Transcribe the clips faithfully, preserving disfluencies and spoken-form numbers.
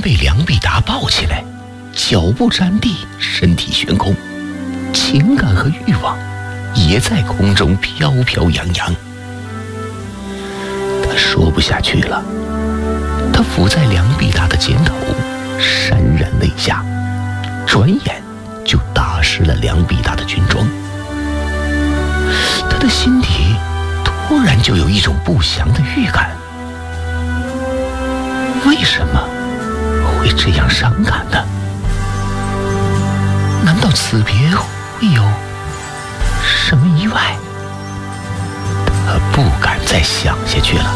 被梁必达抱起来，脚步沾地，身体悬空，情感和欲望也在空中飘飘扬扬。他说不下去了，他伏在梁必达的肩头，潸然泪下，转眼就打湿了梁必达的军装。他的心底突然就有一种不祥的预感。为什么会这样伤感呢？难道此别会有什么意外？他不敢再想下去了。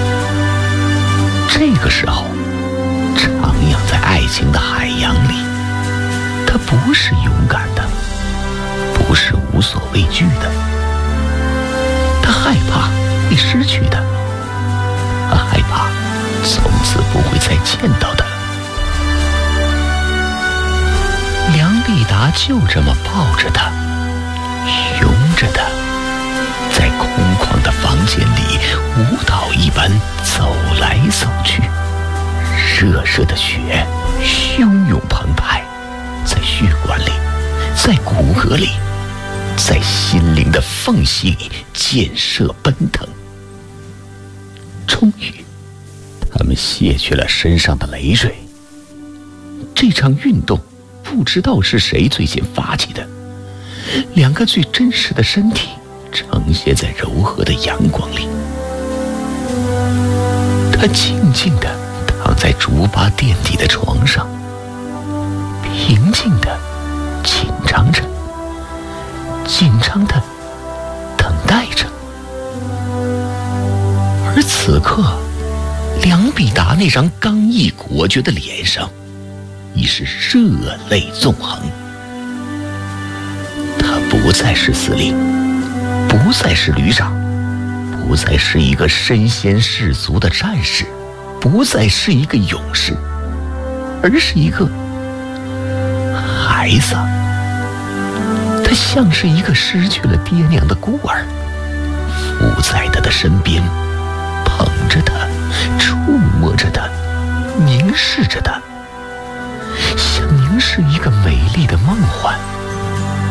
这个时候，徜徉在爱情的海洋里，他不是勇敢的，不是无所畏惧的，他害怕会失去的，他害怕从此不会再见到的。梁必达就这么抱着他，拥着他，在空旷的房间里舞蹈一般走来走去，热热的血汹涌澎湃，在血管里，在骨骼里，在心灵的缝隙里溅射奔腾。终于他们卸去了身上的累赘。这场运动不知道是谁最先发起的，两个最真实的身体呈现在柔和的阳光里。他静静地躺在竹筏垫底的床上，平静地紧张着，紧张地等待着。而此刻，梁必达那张刚毅果决的脸上已是热泪纵横。他不再是司令，不再是旅长，不再是一个身先士卒的战士，不再是一个勇士，而是一个孩子。他像是一个失去了爹娘的孤儿，伏在他的身边，捧着他，触摸着他，凝视着他，像凝视一个美丽的梦幻。